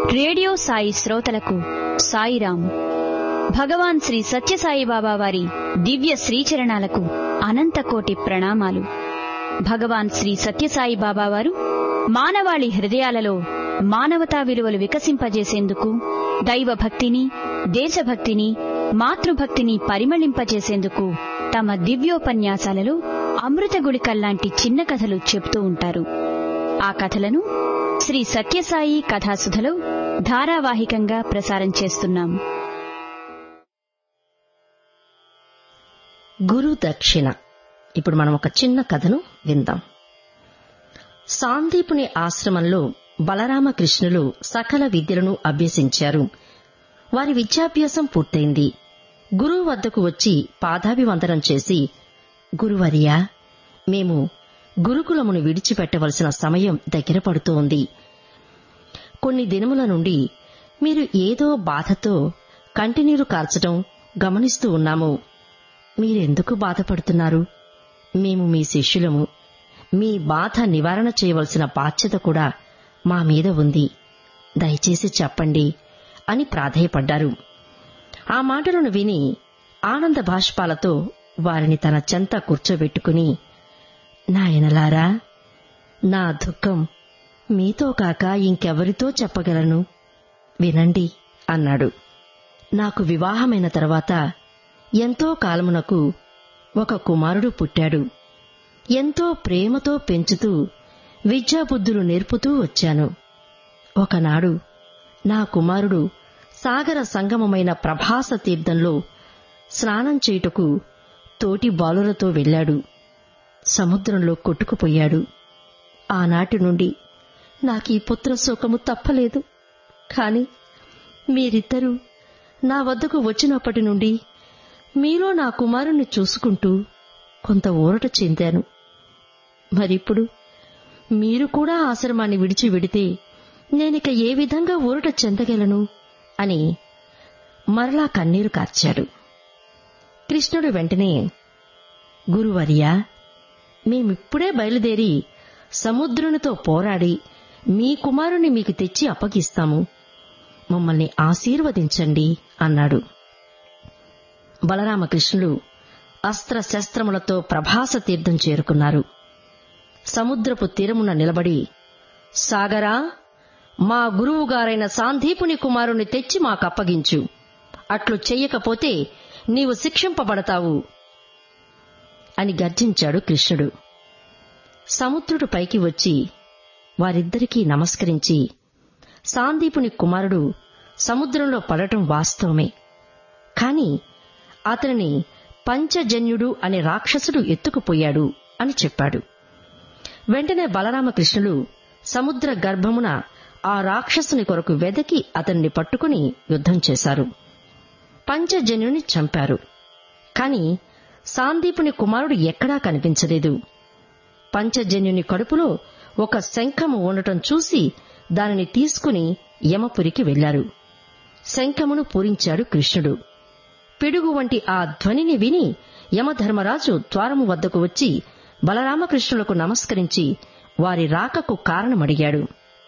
Radio Sai శ్రోతలకు సాయిరాం. భగవాన్ శ్రీ సత్యసాయిబాబా వారి దివ్య శ్రీచరణాలకు అనంతకోటి ప్రణామాలు. భగవాన్ శ్రీ సత్యసాయిబాబా వారు మానవాళి హృదయాలలో మానవతా విలువలు వికసింపజేసేందుకు, దైవభక్తిని, దేశభక్తిని, మాతృభక్తిని పరిమళింపజేసేందుకు తమ దివ్యోపన్యాసాలలో అమృత గుళికల్లాంటి చిన్న కథలు చెప్తూ ఉంటారు. ఆ కథలను శ్రీ సత్యసాయి కథాసుధలో ధారావాహికంగా ప్రసారం చేస్తున్నాం. గురు దక్షిణ. ఇప్పుడు మనం ఒక చిన్న కథను విందాం. సాందీపుని ఆశ్రమంలో బలరామకృష్ణులు సకల విద్యలను అభ్యసించారు. వారి విద్యాభ్యాసం పూర్తయింది. గురువు వద్దకు వచ్చి పాదాభివందనం చేసి, గురువర్యా, మేము గురుకులమును విడిచిపెట్టవలసిన సమయం దగ్గర పడుతోంది. కొన్ని దినముల నుండి మీరు ఏదో బాధతో కంటినీరు కార్చడం గమనిస్తూ ఉన్నాము. మీరెందుకు బాధపడుతున్నారు? మేము మీ శిష్యులము. మీ బాధ నివారణ చేయవలసిన బాధ్యత కూడా మా మీద ఉంది. దయచేసి చెప్పండి అని ప్రాధేయపడ్డారు. ఆ మాటలను విని ఆనంద బాష్పాలతో వారిని తన చెంత కూర్చోబెట్టుకుని, నాయనలారా, నా దుఃఖం మీతో కాక ఇంకెవరితో చెప్పగలను? వినండి అన్నాడు. నాకు వివాహమైన తర్వాత ఎంతో కాలమునకు ఒక కుమారుడు పుట్టాడు. ఎంతో ప్రేమతో పెంచుతూ విద్యాబుద్ధులు నేర్పుతూ వచ్చాను. ఒకనాడు నా కుమారుడు సాగర సంగమమైన ప్రభాస తీర్థంలో స్నానం చేయుటకు తోటి బాలులతో వెళ్లాడు. సముద్రంలో కొట్టుకుపోయాడు. ఆనాటి నుండి నాకీ పుత్రశోకము తప్పలేదు. కాని మీరిద్దరూ నా వద్దకు వచ్చినప్పటి నుండి మీలో నా కుమారుణ్ణి చూసుకుంటూ కొంత ఊరట చెందాను. మరిప్పుడు మీరు కూడా ఆశ్రమాన్ని విడిచి వెడితే నేనిక ఏ విధంగా ఊరట చెందగలను అని మరలా కన్నీరు కార్చాడు. కృష్ణుడు వెంటనే, గురువర్యా, మేమిప్పుడే బయలుదేరి సముద్రునితో పోరాడి మీ కుమారుని మీకు తెచ్చి అప్పగిస్తాము. మమ్మల్ని ఆశీర్వదించండి అన్నాడు. బలరామకృష్ణులు అస్త్రశస్త్రములతో ప్రభాస తీర్థం చేరుకున్నారు. సముద్రపు తీరమున నిలబడి, సాగరా, మా గురువుగారైన సాందీపుని కుమారుని తెచ్చి మాకప్పగించు. అట్లు చెయ్యకపోతే నీవు శిక్షింపబడతావు అని గర్జించాడు కృష్ణుడు. సముద్రుడు పైకి వచ్చి వారిద్దరికీ నమస్కరించి, సాందీపుని కుమారుడు సముద్రంలో పడటం వాస్తవమే, కాని అతనిని పంచజన్యుడు అనే రాక్షసుడు ఎత్తుకుపోయాడు అని చెప్పాడు. వెంటనే బలరామకృష్ణులు సముద్ర గర్భమున ఆ రాక్షసుని కొరకు వెదకి అతన్ని పట్టుకుని యుద్ధం చేశారు. పంచజన్యుని చంపారు. కాని సాందీపుని కుమారుడు ఎక్కడా కనిపించలేదు. పంచజన్యుని కడుపులో ఒక శంఖము ఉండటం చూసి దానిని తీసుకుని యమపురికి వెళ్లారు. శంఖమును పూరించాడు కృష్ణుడు. పిడుగు వంటి ఆ ధ్వనిని విని యమధర్మరాజు ద్వారము వద్దకు వచ్చి బలరామకృష్ణులకు నమస్కరించి వారి రాకకు కారణమడిగాడు.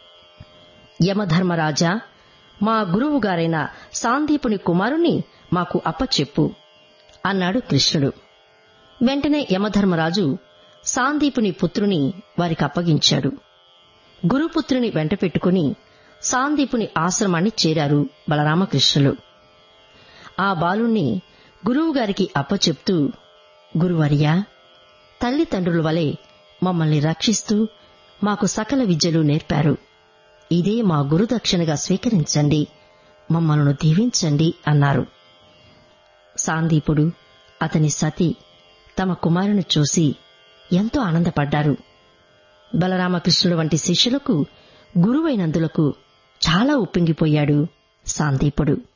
యమధర్మరాజా, మా గురువుగారైన సాందీపుని కుమారుణ్ణి మాకు అప్పచెప్పు అన్నాడు కృష్ణుడు. వెంటనే యమధర్మరాజు సాందీపుని పుత్రుని వారికి అప్పగించాడు. గురుపుత్రుని వెంట పెట్టుకుని సాందీపుని ఆశ్రమాన్ని చేరారు బలరామకృష్ణులు. ఆ బాలుణ్ణి గురువుగారికి అప్పచెప్తూ, గురువర్యా, తల్లిదండ్రుల వలె మమ్మల్ని రక్షిస్తూ మాకు సకల విద్యలు నేర్పారు. ఇదే మా గురుదక్షిణగా స్వీకరించండి, మమ్మల్ని దీవించండి అన్నారు. సాందీపుడు, అతని సతి తమ కుమారుని చూసి ఎంతో ఆనందపడ్డారు. బలరామకృష్ణుడు వంటి శిష్యులకు గురువైనందులకు చాలా ఉప్పొంగిపోయాడు సాందీపుడు.